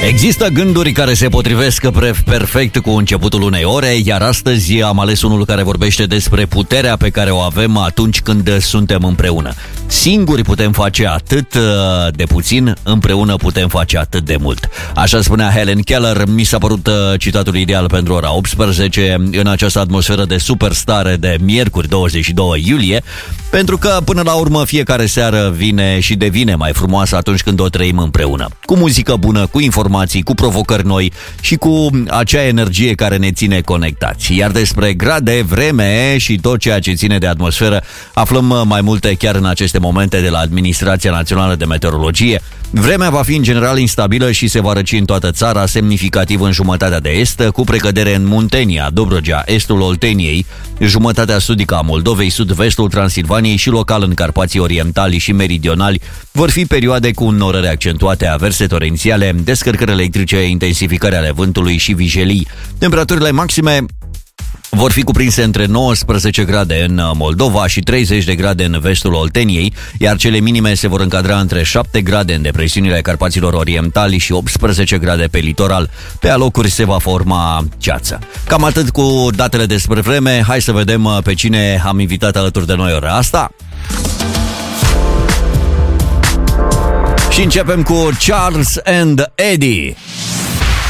Există gânduri care se potrivesc perfect cu începutul unei ore, iar astăzi am ales unul care vorbește despre puterea pe care o avem atunci când suntem împreună. Singuri putem face atât de puțin, împreună putem face atât de mult. Așa spunea Helen Keller, mi s-a părut citatul ideal pentru ora 18 în această atmosferă de superstare de miercuri 22 iulie, pentru că până la urmă fiecare seară vine și devine mai frumoasă atunci când o trăim împreună. Cu muzică bună, cu informații, cu provocări noi și cu acea energie care ne ține conectați. Iar despre grade, vreme și tot ceea ce ține de atmosferă aflăm mai multe chiar în aceste momente de la Administrația Națională de Meteorologie. Vremea va fi în general instabilă și se va răci în toată țara, semnificativ în jumătatea de est, cu precădere în Muntenia, Dobrogea, estul Olteniei, jumătatea sudică a Moldovei, sud-vestul Transilvaniei și local în Carpații Orientali și Meridionali. Vor fi perioade cu înnorări accentuate, averse torențiale, descărcări electrice, intensificări ale vântului și vijelii. Temperaturile maxime vor fi cuprinse între 19 grade în Moldova și 30 de grade în vestul Olteniei, iar cele minime se vor încadra între 7 grade în depresiunile Carpaților Orientali și 18 grade pe litoral. Pe alocuri se va forma ceață. Cam atât cu datele despre vreme. Hai să vedem pe cine am invitat alături de noi ora asta. Și începem cu Charles and Eddie.